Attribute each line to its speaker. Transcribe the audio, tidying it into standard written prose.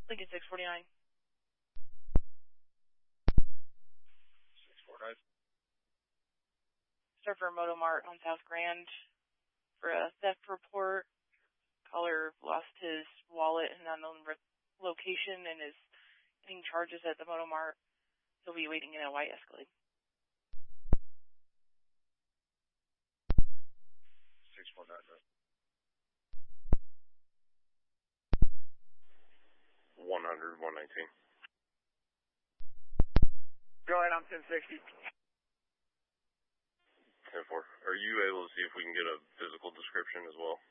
Speaker 1: Lincoln 649.
Speaker 2: 649.
Speaker 1: Surfer Motomart on South Grand for a theft report. Caller lost his wallet in an unknown location and is getting charges at the Motomart. He'll be waiting in a white Escalade.
Speaker 2: 649. 100, 119.
Speaker 3: Go ahead, I'm 1060.
Speaker 2: 10-4. Are you able to see if we can get a physical description as well?